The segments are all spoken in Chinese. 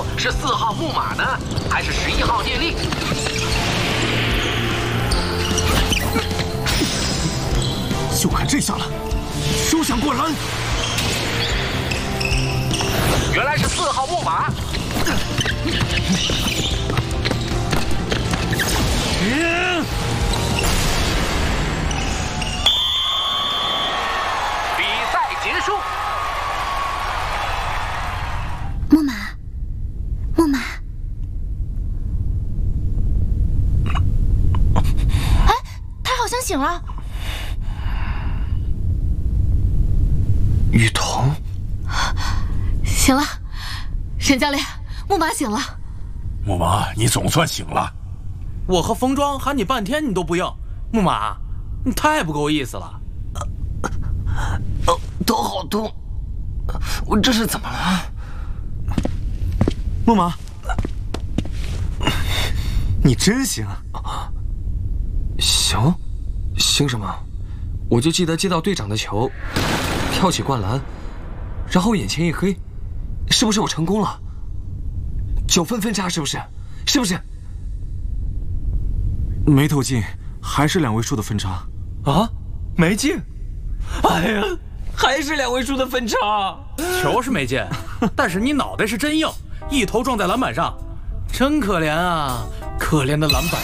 手是4号木马呢，还是11号聂力？ 就看这下了，休想过拦！ 原来是4号木马。比赛结束。 木马，木马。哎，他好像醒了。 雨桐， 醒了，沈教练，木马醒了。 木马，你总算醒了。 我和冯庄喊你半天你都不应，木马，你太不够意思了。 头好痛，我这是怎么了？木马，你真行！ 行，行什么？我就记得接到队长的球，跳起灌篮，然后眼前一黑，是不是我成功了？9分分差是不是？是不是？ 没投进，还是2位数的分差。 啊，没进！哎呀，还是2位数的分差。 球是没进，但是你脑袋是真硬，一头撞在篮板上，真可怜啊，可怜的篮板。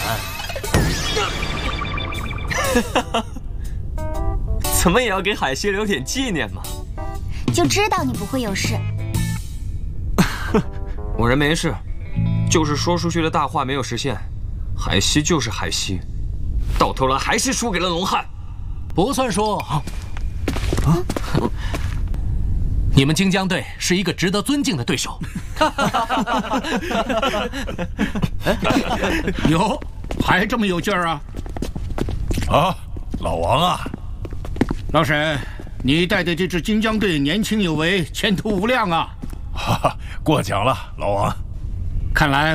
怎么也要给海西留点纪念嘛。 就知道你不会有事。 我人没事，就是说出去的大话没有实现。海西就是海西，到头来还是输给了龙汉。 不算输。你们金江队是一个值得尊敬的对手。 哟，还这么有劲儿啊！啊，老王啊，老沈，你带的这支金江队年轻有为，前途无量啊！ 哈哈，过奖了，老王。 看来